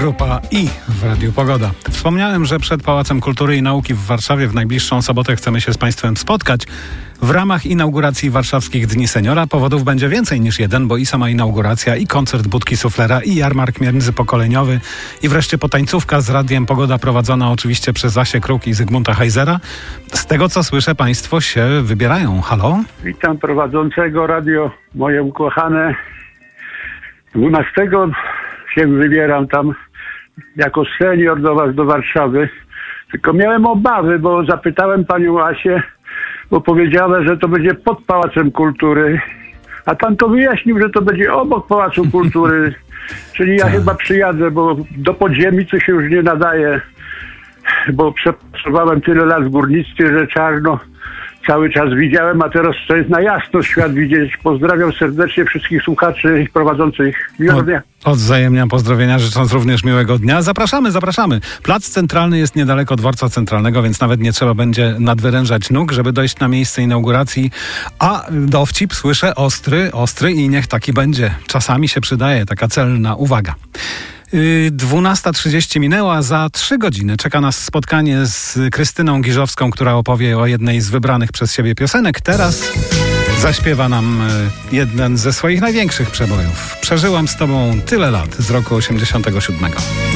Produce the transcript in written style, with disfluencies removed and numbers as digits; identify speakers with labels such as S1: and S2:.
S1: Grupa I w Radiu Pogoda. Wspomniałem, że przed Pałacem Kultury i Nauki w Warszawie w najbliższą sobotę chcemy się z Państwem spotkać. W ramach inauguracji Warszawskich Dni Seniora powodów będzie więcej niż jeden, bo i sama inauguracja, i koncert Budki Suflera, i jarmark międzypokoleniowy, i wreszcie potańcówka z Radiem Pogoda prowadzona oczywiście przez Asię Kruk i Zygmunta Heizera. Z tego co słyszę, Państwo się wybierają. Halo?
S2: Witam prowadzącego radio, moje ukochane. 12 się wybieram tam jako senior do was, do Warszawy. Tylko miałem obawy, bo zapytałem panią Asię, bo powiedziała, że to będzie pod Pałacem Kultury, a pan to wyjaśnił, że to będzie obok Pałacu Kultury. Czyli ja chyba przyjadę, bo do podziemi to się już nie nadaje, bo przepracowałem tyle lat w górnictwie, że czarno cały czas widziałem, a teraz to jest na jasno świat widzieć. Pozdrawiam serdecznie wszystkich słuchaczy i prowadzących. Miłego dnia.
S1: Odwzajemniam pozdrowienia, życząc również miłego dnia. Zapraszamy. Plac Centralny jest niedaleko Dworca Centralnego, więc nawet nie trzeba będzie nadwyrężać nóg, żeby dojść na miejsce inauguracji. A dowcip słyszę ostry i niech taki będzie. Czasami się przydaje taka celna uwaga. 12:30 minęła, za 3 godziny czeka nas spotkanie z Krystyną Giżowską, która opowie o jednej z wybranych przez siebie piosenek. Teraz zaśpiewa nam jeden ze swoich największych przebojów. Przeżyłam z tobą tyle lat, z roku 87.